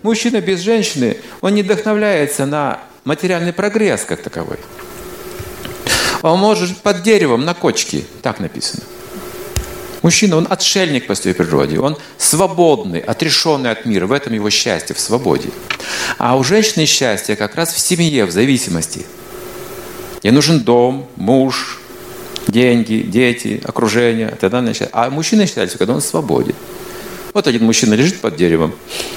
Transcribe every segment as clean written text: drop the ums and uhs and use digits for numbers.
Мужчина без женщины, он не вдохновляется на материальный прогресс как таковой. Он может под деревом на кочке, так написано. Мужчина, он отшельник по своей природе, он свободный, отрешенный от мира, в этом его счастье, в свободе. А у женщины счастье как раз в семье, в зависимости. Ей нужен дом, муж, деньги, дети, окружение. Тогда она счастье. А мужчина счастье, когда он в свободе. Вот один мужчина лежит под деревом.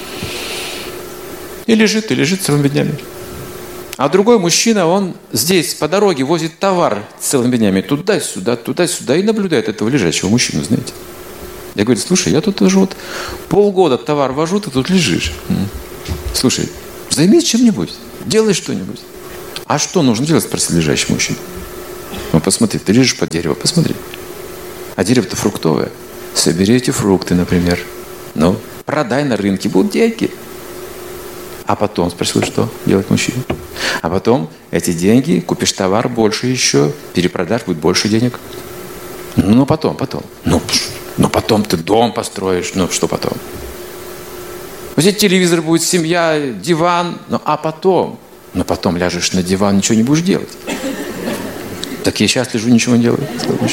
И лежит целыми днями. А другой мужчина, он здесь по дороге возит товар целыми днями туда-сюда, и наблюдает этого лежачего мужчину, знаете. Я говорю, слушай, я тут уже вот полгода товар вожу, ты тут лежишь. Слушай, займись чем-нибудь, делай что-нибудь. А что нужно делать, спросил лежащий мужчина. Ну, посмотри, ты лежишь под дерево, посмотри. А дерево-то фруктовое. Собери эти фрукты, например. Ну, продай на рынке, будут деньги. А потом, спросил, что делать мужчина? А потом эти деньги, купишь товар больше еще, перепродашь, будет больше денег. Ну, потом. Ну, потом ты дом построишь, ну, что потом? Вот здесь телевизор будет, семья, диван, ну, а потом? Ну, потом ляжешь на диван, ничего не будешь делать. Так я сейчас лежу, ничего не делаю.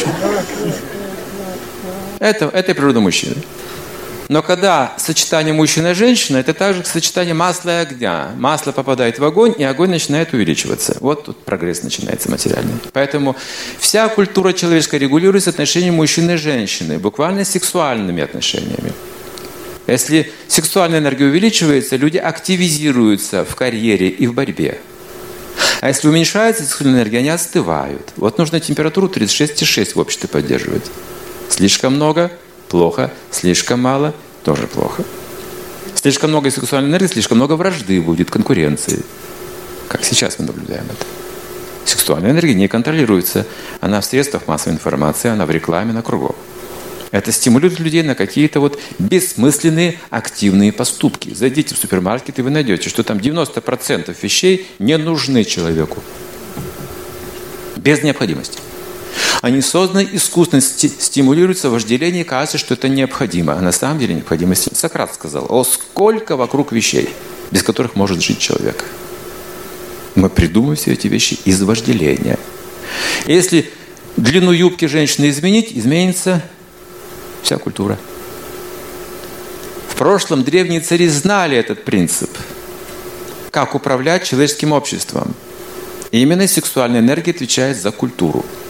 Это природа мужчины. Но когда сочетание мужчины и женщины, это также сочетание масла и огня. Масло попадает в огонь, и огонь начинает увеличиваться. Вот тут прогресс начинается материальный. Поэтому вся культура человеческая регулируется отношением мужчины и женщины, буквально сексуальными отношениями. Если сексуальная энергия увеличивается, люди активизируются в карьере и в борьбе. А если уменьшается сексуальная энергия, они остывают. Вот нужно температуру 36,6 в обществе поддерживать. Слишком много – плохо, слишком мало – тоже плохо. Слишком много сексуальной энергии, слишком много вражды будет, конкуренции. Как сейчас мы наблюдаем это. Сексуальная энергия не контролируется. Она в средствах массовой информации, она в рекламе, на кругом. Это стимулирует людей на какие-то вот бессмысленные активные поступки. Зайдите в супермаркет, и вы найдете, что там 90% вещей не нужны человеку. Без необходимости. Они созданы искусственно, стимулируются вожделение, кажется, что это необходимо. А на самом деле необходимости. Сократ сказал, о, сколько вокруг вещей, без которых может жить человек. Мы придумываем все эти вещи из вожделения. И если длину юбки женщины изменить, изменится вся культура. В прошлом древние цари знали этот принцип. Как управлять человеческим обществом. И именно сексуальная энергия отвечает за культуру.